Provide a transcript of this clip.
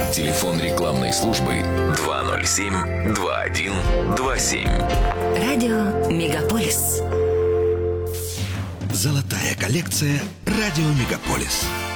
Телефон рекламной службы 207-2127. Радио Мегаполис. Золотая коллекция «Радио Мегаполис».